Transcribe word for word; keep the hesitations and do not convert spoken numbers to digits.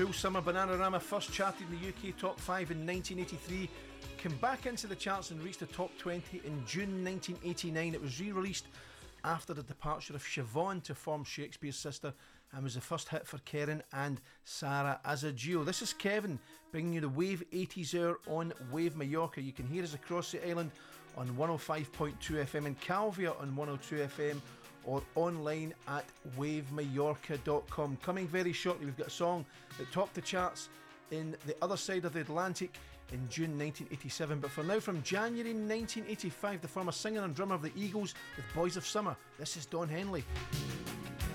Cruel Summer Bananarama first charted in the U K top five in nineteen eighty-three, came back into the charts and reached the top twenty in June nineteen eighty-nine. It was re-released after the departure of Siobhan to form Shakespeare's Sister and was the first hit for Karen and Sarah as a duo. This is Kevin bringing you the Wave eighties Hour on Wave Mallorca. You can hear us across the island on one oh five point two F M in Calvia on one oh two F M or online at wave mallorca dot com. Coming very shortly, we've got a song that topped the charts in the other side of the Atlantic in June nineteen eighty-seven. But for now, from January nineteen eighty-five, the former singer and drummer of the Eagles with Boys of Summer, this is Don Henley.